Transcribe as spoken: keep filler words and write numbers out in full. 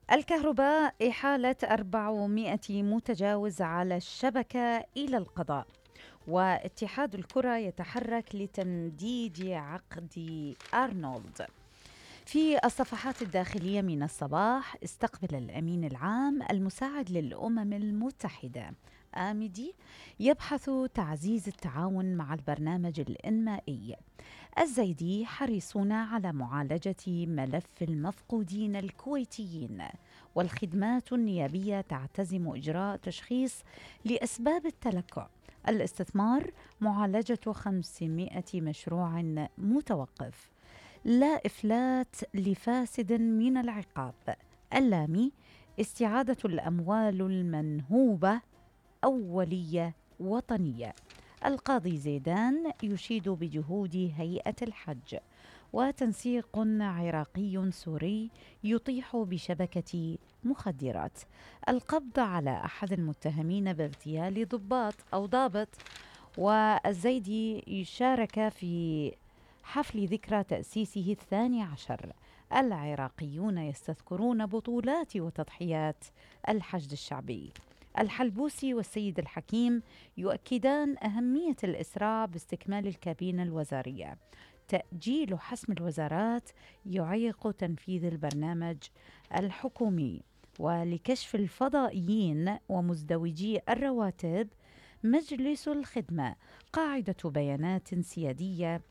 الكهرباء إحالة أربعمائة متجاوز على الشبكة إلى القضاء. واتحاد الكرة يتحرك لتمديد عقد أرنولد. في الصفحات الداخلية من الصباح، استقبل الأمين العام المساعد للأمم المتحدة آمدي يبحث تعزيز التعاون مع البرنامج الإنمائي. الزيدي حريصون على معالجة ملف المفقودين الكويتيين. والخدمات النيابية تعتزم إجراء تشخيص لأسباب التلكؤ. الاستثمار معالجة خمسمائة مشروع متوقف. لا إفلات لفاسد من العقاب. اللامي استعادة الأموال المنهوبة أولية وطنية. القاضي زيدان يشيد بجهود هيئة الحج. وتنسيق عراقي سوري يطيح بشبكة مخدرات. القبض على أحد المتهمين باغتيال ضباط أو ضابط. والزيدي يشارك في حفل ذكرى تأسيسه الثاني عشر. العراقيون يستذكرون بطولات وتضحيات الحشد الشعبي. الحلبوسي والسيد الحكيم يؤكدان أهمية الإسراع باستكمال الكابينة الوزارية. تأجيل حسم الوزارات يعيق تنفيذ البرنامج الحكومي. ولكشف الفضائيين ومزدوجي الرواتب، مجلس الخدمة قاعدة بيانات سيادية